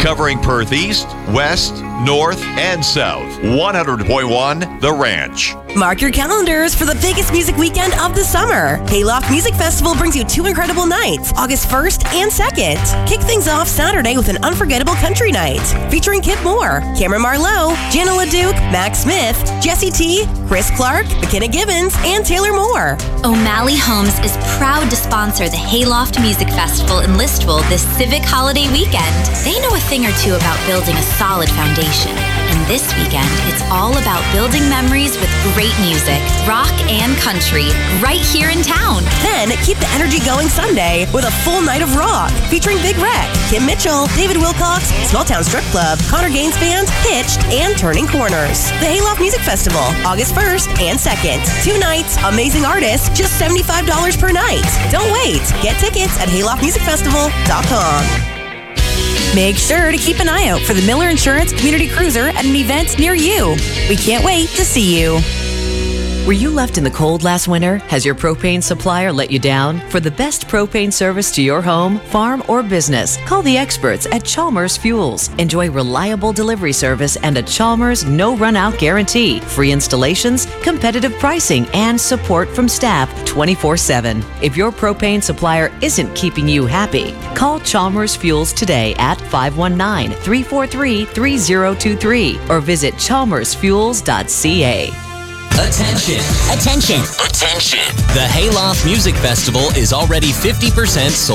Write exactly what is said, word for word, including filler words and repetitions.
Covering Perth East, West, North, and South. one hundred point one The Ranch. Mark your calendars for the biggest music weekend of the summer. Hayloft Music Festival brings you two incredible nights, August first and second. Kick things off Saturday with an unforgettable country night featuring Kip Moore, Cameron Marlowe, Jana LaDuke, Max Smith, Jesse T, Chris Clark, McKenna Gibbons, and Taylor Moore. O'Malley Homes is proud to sponsor the Hayloft Music Festival in Listowel this civic holiday weekend. They know a thing or two about building a solid foundation. And this weekend, it's all about building memories with great music, rock and country, right here in town. Then keep the energy going Sunday with a full night of rock featuring Big Wreck, Kim Mitchell, David Wilcox, Small Town Strip Club, Connor Gaines Band, Hitched, and Turning Corners. The Hayloft Music Festival, August first and second. Two nights, amazing artists, just seventy-five dollars per night. Don't wait. Get tickets at hayloft music festival dot com. Make sure to keep an eye out for the Miller Insurance Community Cruiser at an event near you. We can't wait to see you. Were you left in the cold last winter? Has your propane supplier let you down? For the best propane service to your home, farm, or business, call the experts at Chalmers Fuels. Enjoy reliable delivery service and a Chalmers no run-out guarantee, free installations, competitive pricing, and support from staff twenty-four seven. If your propane supplier isn't keeping you happy, call Chalmers Fuels today at five one nine, three four three, three zero two three or visit chalmers fuels dot c a. Attention. Attention. Attention. The Hayloft Music Festival is already fifty percent sold